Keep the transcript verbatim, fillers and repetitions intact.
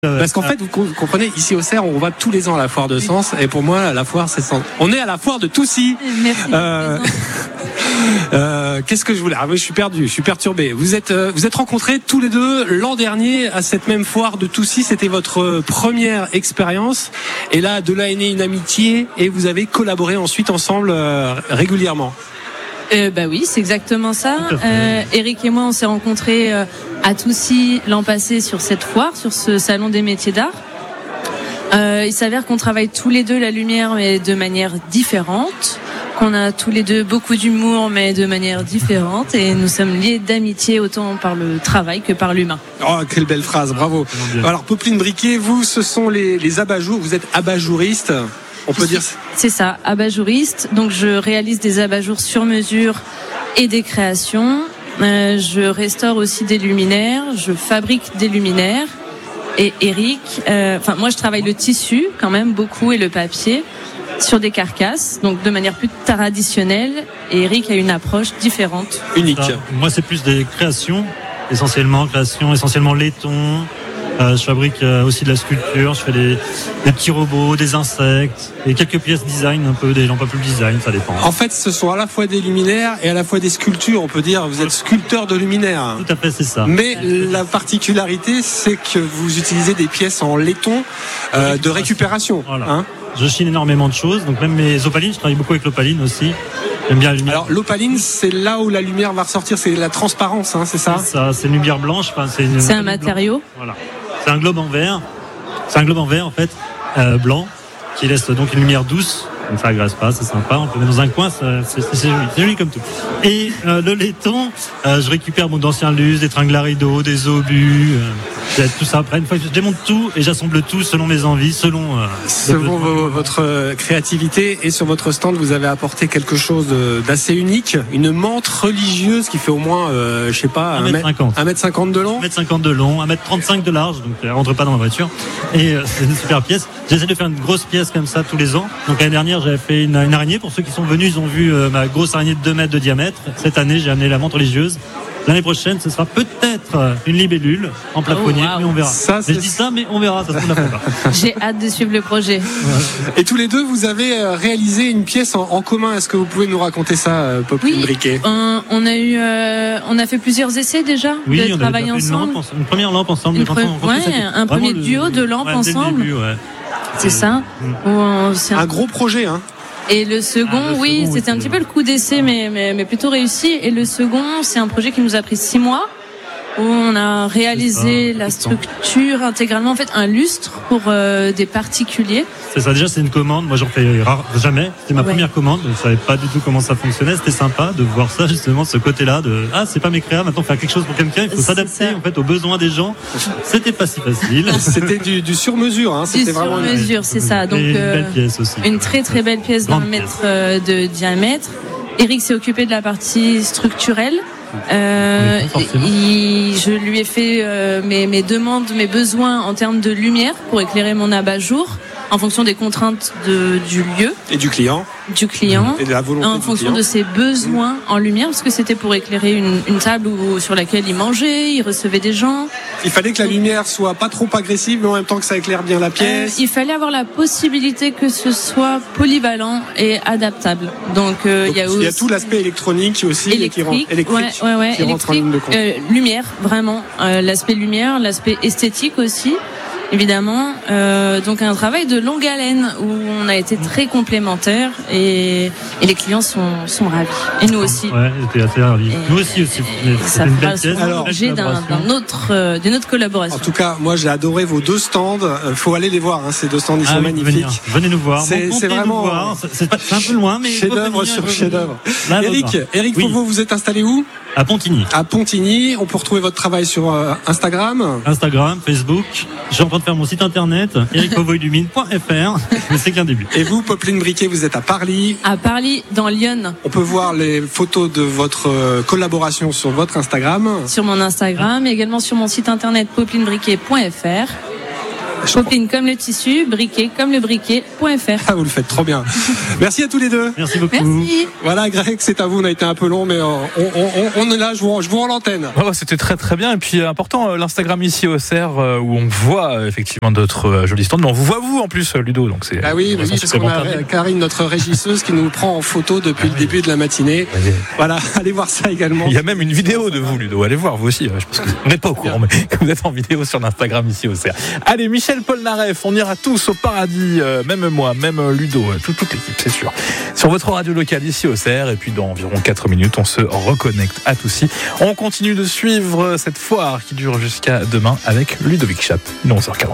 Parce qu'en fait, vous comprenez, ici au Cerf, on va tous les ans à la foire de Sens, et pour moi, la foire, c'est Sens. On est à la foire de Toussy. Merci. Euh, euh, qu'est-ce que je voulais? Ah, je suis perdu, je suis perturbé. Vous êtes, euh, vous êtes rencontrés tous les deux l'an dernier à cette même foire de Toussy. C'était votre première expérience, et là, de là est née une amitié, et vous avez collaboré ensuite ensemble euh, régulièrement. Euh, bah oui, c'est exactement ça. Euh, Eric et moi, on s'est rencontrés euh, à Toussy l'an passé sur cette foire, sur ce salon des métiers d'art. Euh, il s'avère qu'on travaille tous les deux la lumière, mais de manière différente. Qu'on a tous les deux beaucoup d'humour, mais de manière différente. Et nous sommes liés d'amitié, autant par le travail que par l'humain. Oh, quelle belle phrase, bravo. Alors, Popeline Briquet, vous, ce sont les, les abat-jours. Vous êtes abat-jouriste. On peut dire. C'est ça, abat-jouriste. Donc je réalise des abat-jours sur mesure et des créations. Euh, je restaure aussi des luminaires. Je fabrique des luminaires. Et Eric, euh, enfin moi je travaille le tissu quand même beaucoup et le papier sur des carcasses, donc de manière plus traditionnelle. Et Eric a une approche différente, unique. Ça, moi c'est plus des créations, essentiellement créations, essentiellement laiton. Euh, je fabrique euh, aussi de la sculpture, je fais des, des petits robots, des insectes et quelques pièces design, un peu des lampes à plus design, ça dépend. En fait, ce sont à la fois des luminaires et à la fois des sculptures, on peut dire. Vous êtes sculpteur de luminaires. Tout à fait, c'est ça. Mais la particularité, c'est que vous utilisez des pièces en laiton euh, de récupération. Voilà. Hein, je chine énormément de choses, donc même mes opalines, je travaille beaucoup avec l'opaline aussi. J'aime bien la lumière. Alors l'opaline, c'est là où la lumière va ressortir, c'est la transparence, hein, c'est ça? C'est ça, c'est une lumière blanche. Enfin, c'est une, c'est un matériau. Blanc. Voilà. C'est un globe en verre. C'est un globe en verre en fait, euh, blanc, qui laisse donc une lumière douce. Donc ça agresse pas, c'est sympa. On peut mettre dans un coin, c'est, c'est, c'est joli, c'est joli comme tout. Et euh, le laiton, euh, je récupère bon, d'anciens lustres, des tringles à rideaux, des obus, euh, tout ça. Après, une fois que je démonte tout et j'assemble tout selon mes envies, selon. Euh, selon vos, votre créativité. Et sur votre stand, vous avez apporté quelque chose d'assez unique, une menthe religieuse qui fait au moins, euh, je sais pas, un mètre cinquante. un mètre cinquante de long. un mètre cinquante de long, un mètre trente-cinq de large, donc elle rentre pas dans ma voiture. Et euh, c'est une super pièce. J'essaie de faire une grosse pièce comme ça tous les ans. Donc l'année dernière, j'avais fait une, une araignée. Pour ceux qui sont venus, ils ont vu euh, ma grosse araignée de deux mètres de diamètre. Cette année, j'ai amené la menthe religieuse. L'année prochaine, ce sera peut-être une libellule en plafonnier, oh, wow. mais on verra. Ça, je dis ça, mais on verra. Ça se trouve, pas. J'ai hâte de suivre le projet. Voilà. Et tous les deux, vous avez réalisé une pièce en, en commun. Est-ce que vous pouvez nous raconter ça, Popeline oui, Briquet? on, on a eu, euh, on a fait plusieurs essais déjà oui, de on travailler a fait ensemble. Une, lampe, une première lampe ensemble. Une pre- ouais, un premier le, duo de lampes ouais, ensemble. Début, ouais. C'est ça. Mmh. C'est un... un gros projet, hein. Et le second, ah, le oui, second, c'était un petit peu le coup d'essai, mais, mais, mais plutôt réussi. Et le second, c'est un projet qui nous a pris six mois, où on a réalisé ça, la structure intégralement, en fait, un lustre pour euh, des particuliers. C'est ça, déjà, c'est une commande. Moi, j'en fais rare, jamais. C'était ma ouais. première commande, donc je savais pas du tout comment ça fonctionnait. C'était sympa de voir ça, justement, ce côté-là de, ah, c'est pas mes créas, maintenant, faire quelque chose pour quelqu'un, il faut c'est s'adapter, ça. en fait, aux besoins des gens. C'était pas si facile. C'était du, du sur-mesure, hein. C'était du vraiment sur-mesure, une... c'est ça. Donc, et une euh, belle pièce aussi. Une très, très belle pièce d'un mètre euh, de diamètre. Eric s'est occupé de la partie structurelle. Euh, il, je lui ai fait euh, mes, mes demandes, mes besoins en termes de lumière pour éclairer mon abat-jour en fonction des contraintes de, du lieu et du client, du client, et de la volonté en du fonction client. de ses besoins en lumière, parce que c'était pour éclairer une, une table où, sur laquelle il mangeait, il recevait des gens. Il fallait que la lumière soit pas trop agressive, mais en même temps que ça éclaire bien la pièce. Euh, il fallait avoir la possibilité que ce soit polyvalent et adaptable. Donc, euh, Donc il y a aussi il y a tout l'aspect électronique aussi, électrique, qui rentre, électrique, ouais, ouais, ouais, qui rentre en ligne de compte. Euh, lumière, vraiment, euh, l'aspect lumière, l'aspect esthétique aussi. Évidemment, euh, donc un travail de longue haleine où on a été très complémentaires et, et les clients sont, sont ravis. Et nous aussi. Ouais, j'étais assez ravis. Nous aussi aussi. Ça une belle pièce. Alors, j'ai d'un, d'un autre, euh, d'une autre collaboration. En tout cas, moi j'ai adoré vos deux stands. Il faut aller les voir. Hein, ces deux stands, ils ah sont oui, magnifiques. Venir. Venez nous voir. C'est, bon, c'est vraiment. Voir. C'est, pas, c'est un peu loin, mais chef-d'œuvre sur chef-d'œuvre. Là, Eric, Eric oui. Fauveau, vous êtes installé où? À Pontigny. À Pontigny. On peut retrouver votre travail sur euh, Instagram. Instagram, Facebook. Je suis en train de faire mon site internet, eric fauveau illumine point f r. Mais c'est qu'un début. Et vous, Popeline Briquet, vous êtes à Parly. À Parly, dans Lyon. On peut voir les photos de votre euh, collaboration sur votre Instagram. Sur mon Instagram, et également sur mon site internet popeline briquet point f r. Copine comme le tissu, briquet comme le briquet.fr. Ah, vous le faites trop bien. Merci à tous les deux. Merci beaucoup. Merci. Voilà, Greg, c'est à vous. On a été un peu long, mais euh, on, on, on est là. Je vous, je vous rends l'antenne. Oh, c'était très très bien. Et puis important, l'Instagram ici au Cerf euh, où on voit euh, effectivement d'autres euh, jolis stands. Mais on vous voit vous en plus, Ludo. Donc c'est. Ah oui, oui, parce qu'on a Karine, notre régisseuse, qui nous prend en photo depuis ah, le début de la matinée. Oui. Voilà, allez voir ça également. Il y a même une vidéo de vous, Ludo. Allez voir vous aussi. Je pense que vous n'êtes pas au courant, mais que vous êtes en vidéo sur l'Instagram ici au Cerf. Allez, Michel Polnareff, on ira tous au paradis, euh, même moi, même Ludo, toute, toute l'équipe, c'est sûr. Sur votre radio locale ici au Cerf, et puis dans environ quatre minutes, on se reconnecte à Toussy. On continue de suivre cette foire qui dure jusqu'à demain avec Ludovic Chape, onze heures quarante.